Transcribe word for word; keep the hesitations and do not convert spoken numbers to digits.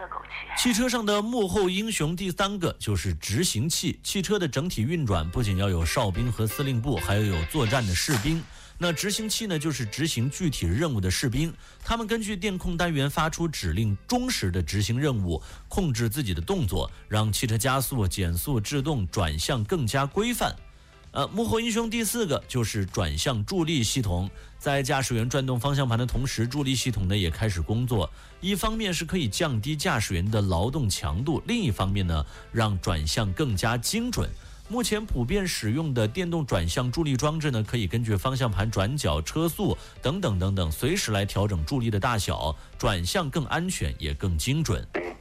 汽车上的幕后英雄第三个就是执行器。汽车的整体运转不仅要有哨兵和司令部，还要有作战的士兵。那执行器呢，就是执行具体任务的士兵，他们根据电控单元发出指令，忠实的执行任务，控制自己的动作，让汽车加速、减速、制动、转向更加规范。呃，幕后英雄第四个就是转向助力系统，在驾驶员转动方向盘的同时，助力系统呢也开始工作。一方面是可以降低驾驶员的劳动强度，另一方面呢，让转向更加精准。目前普遍使用的电动转向助力装置呢，可以根据方向盘转角、车速等等等等，随时来调整助力的大小，转向更安全也更精准。